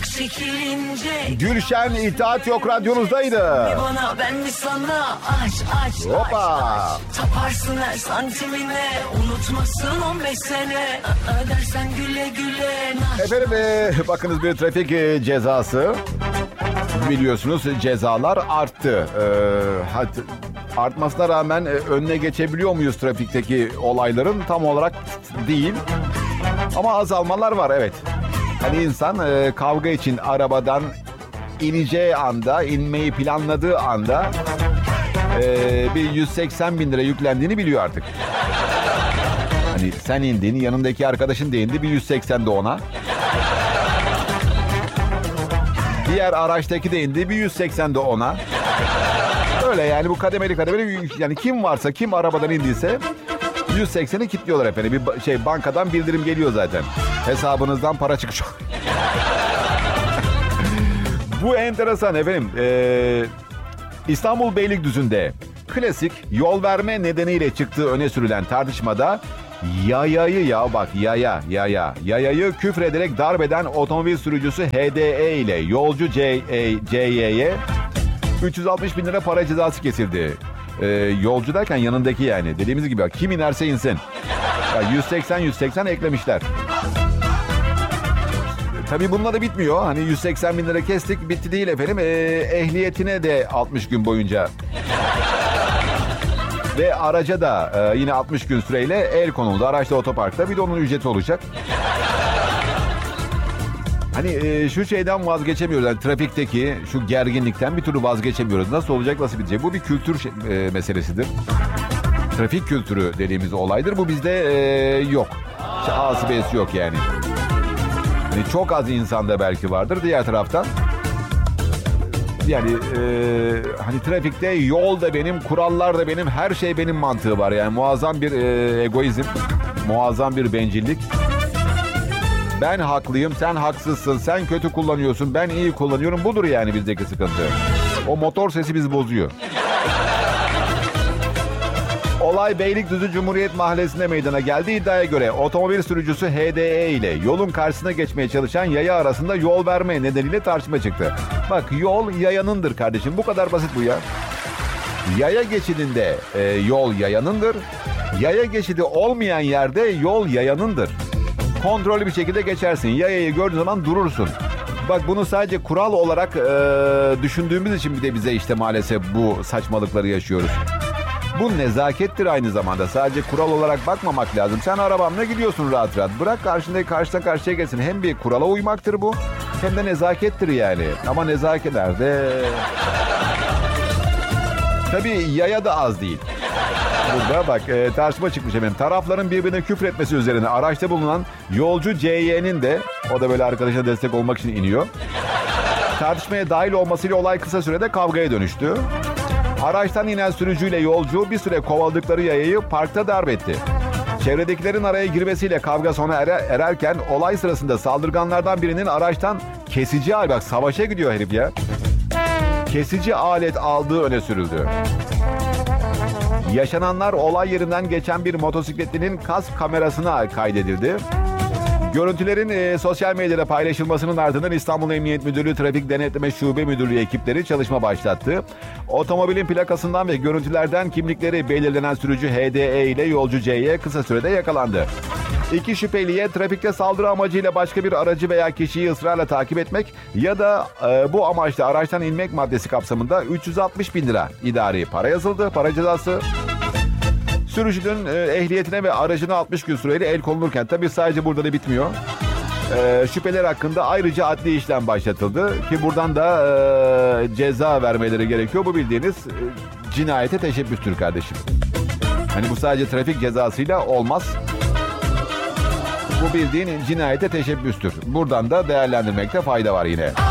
Gülşen İtaat Yok radyonuzdaydı. Bana ben mi sana aç Hoppa. Taparsın her santimine, unutmasın 15 sene dersen güle güle. Efendim bakınız bir trafik cezası. Biliyorsunuz cezalar arttı. Artmasına rağmen önüne geçebiliyor muyuz trafikteki olayların? Tam olarak değil. Ama azalmalar var, evet. Hani insan kavga için arabadan ineceği anda, inmeyi planladığı anda bir 180 bin lira yüklendiğini biliyor artık. Hani sen indin, yanındaki arkadaşın da indi, bir 180 de ona. Diğer araçtaki de indi, bir 180 de ona. Öyle yani, bu kademeli yani kim varsa, kim arabadan indiyse 180'i kilitliyorlar efendim. Bir bankadan bildirim geliyor zaten. Hesabınızdan para çıkış. Bu enteresan efendim. İstanbul Beylikdüzü'nde klasik yol verme nedeniyle çıktığı öne sürülen tartışmada yayayı küfrederek darp eden otomobil sürücüsü HDE ile yolcu CY'ye 360 bin lira para cezası kesildi. Yolcu derken yanındaki yani. Dediğimiz gibi kim inerse insin. Ya 180 eklemişler. Tabii bununla da bitmiyor. Hani 180 bin lira kestik, bitti değil efendim. Ehliyetine de 60 gün boyunca. Ve araca da yine 60 gün süreyle el konuldu. Araçta otoparkta. Bir de onun ücreti olacak. Hani şu şeyden vazgeçemiyoruz. Yani trafikteki şu gerginlikten bir türlü vazgeçemiyoruz. Nasıl olacak, nasıl bitecek? Bu bir kültür meselesidir. Trafik kültürü dediğimiz olaydır. Bu bizde yok. A'sı B'si yok yani. Hani çok az insanda belki vardır. Diğer taraftan yani hani trafikte yol da benim, kurallar da benim, her şey benim mantığı var. Yani muazzam bir egoizm, muazzam bir bencillik. Ben haklıyım, sen haksızsın, sen kötü kullanıyorsun, ben iyi kullanıyorum. Budur yani bizdeki sıkıntı. O motor sesi bizi bozuyor. Olay Beylikdüzü Cumhuriyet Mahallesi'nde meydana geldi. İddiaya göre otomobil sürücüsü HDE ile yolun karşısına geçmeye çalışan yaya arasında yol verme nedeniyle tartışma çıktı. Bak, yol yayanındır kardeşim. Bu kadar basit bu ya. Yaya geçidinde yol yayanındır. Yaya geçidi olmayan yerde yol yayanındır. Kontrollü bir şekilde geçersin. Yayayı gördüğün zaman durursun. Bak, bunu sadece kural olarak düşündüğümüz için bir de bize işte maalesef bu saçmalıkları yaşıyoruz. Bu nezakettir aynı zamanda. Sadece kural olarak bakmamak lazım. Sen arabanla gidiyorsun rahat rahat. Bırak karşıdan karşıya geçsin. Hem bir kurala uymaktır bu, hem de nezakettir yani. Ama nezaket nerede? Tabii yaya da az değil. Burada bak tartışma çıkmış hemen. Tarafların birbirine küfür etmesi üzerine araçta bulunan yolcu CY'nin de, o da böyle arkadaşına destek olmak için iniyor. Tartışmaya dahil olmasıyla olay kısa sürede kavgaya dönüştü. Araçtan inen sürücüyle yolcu bir süre kovaladıkları yayayı parkta darp etti. Çevredekilerin araya girmesiyle kavga sona ererken olay sırasında saldırganlardan birinin araçtan kesici alet, bak savaşa gidiyor herif ya, kesici alet aldığı öne sürüldü. Yaşananlar olay yerinden geçen bir motosikletlinin kask kamerasına kaydedildi. Görüntülerin sosyal medyada paylaşılmasının ardından İstanbul Emniyet Müdürlüğü Trafik Denetleme Şube Müdürlüğü ekipleri çalışma başlattı. Otomobilin plakasından ve görüntülerden kimlikleri belirlenen sürücü HDE ile yolcu C'ye kısa sürede yakalandı. İki şüpheliye trafikte saldırı amacıyla başka bir aracı veya kişiyi ısrarla takip etmek ya da bu amaçla araçtan inmek maddesi kapsamında 360 bin lira idari para yazıldı. Para cezası. Sürücünün ehliyetine ve aracına 60 gün süreyle el konulurken, tabii sadece burada da bitmiyor. Şüpheler hakkında ayrıca adli işlem başlatıldı ki buradan da ceza vermeleri gerekiyor. Bu bildiğiniz cinayete teşebbüstür kardeşim. Hani bu sadece trafik cezasıyla olmaz. Bu bildiğin cinayete teşebbüstür. Buradan da değerlendirmekte fayda var yine.